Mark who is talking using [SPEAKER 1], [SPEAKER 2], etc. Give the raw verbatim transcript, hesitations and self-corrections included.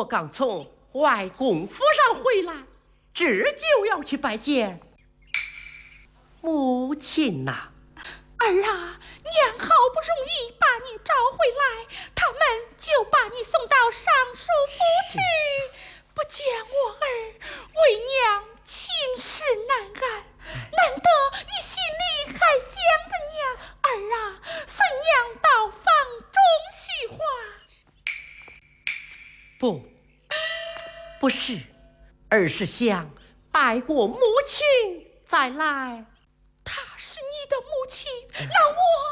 [SPEAKER 1] 刚从外公府上回来，这就要去拜见母亲呐、啊。
[SPEAKER 2] 儿啊，娘好不容易把你找回来，他们就把你送到尚书府去，不见我儿，为娘寝食难安。难得你心里还想着娘，儿啊，随娘到房中叙话。
[SPEAKER 1] 不，不是，而是想拜过母亲再来。
[SPEAKER 2] 她是你的母亲，那我